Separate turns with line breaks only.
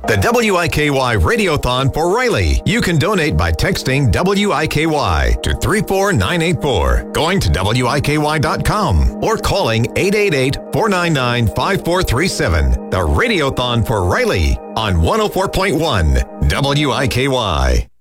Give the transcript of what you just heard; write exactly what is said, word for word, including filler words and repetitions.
The W I K Y Radiothon for Riley. You can donate by texting W I K Y to three four nine eight four, going to W I K Y dot com, or calling eight eight eight, four nine nine, five four three seven. The Radiothon for Riley on one oh four point one W I K Y.